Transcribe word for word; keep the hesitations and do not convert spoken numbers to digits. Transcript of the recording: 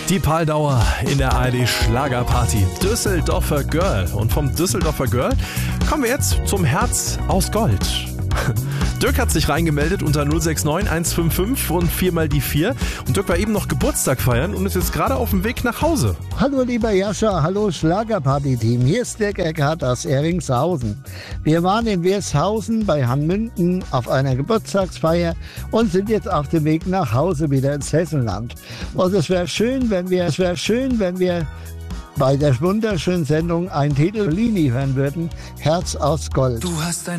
Die Paldauer in der A R D Schlagerparty. Düsseldorfer Girl. Und vom Düsseldorfer Girl kommen wir jetzt zum Herz aus Gold. Dirk hat sich reingemeldet unter null sechs neun eins fünf fünf und viermal die vier. Und Dirk war eben noch Geburtstag feiern und ist jetzt gerade auf dem Weg nach Hause. Hallo lieber Jascha, hallo Schlagerparty-Team. Hier ist Dirk Eckhardt aus Eringshausen. Wir waren in Wirshausen bei Hanmünden auf einer Geburtstagsfeier und sind jetzt auf dem Weg nach Hause wieder ins Hessenland. Und es wäre schön, wenn wir, es wäre schön, wenn wir bei der wunderschönen Sendung einen Titel Lini hören würden, Herz aus Gold. Du hast ein